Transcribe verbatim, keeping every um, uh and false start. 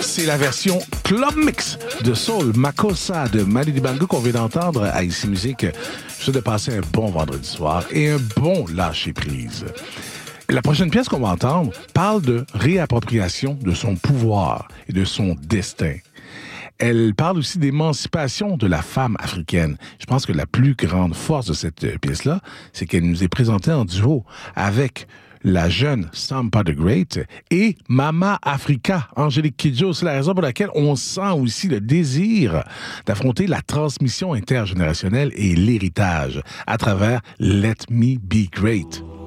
c'est la version Club Mix de Soul Makossa de Manu Dibango qu'on vient d'entendre à Ici Musique. Je souhaite de passer un bon vendredi soir et un bon lâcher-prise. La prochaine pièce qu'on va entendre parle de réappropriation de son pouvoir et de son destin. Elle parle aussi d'émancipation de la femme africaine. Je pense que la plus grande force de cette pièce-là, c'est qu'elle nous est présentée en duo avec la jeune Sampa the Great et Mama Africa, Angélique Kidjo. C'est la raison pour laquelle on sent aussi le désir d'affronter la transmission intergénérationnelle et l'héritage à travers Let Me Be Great.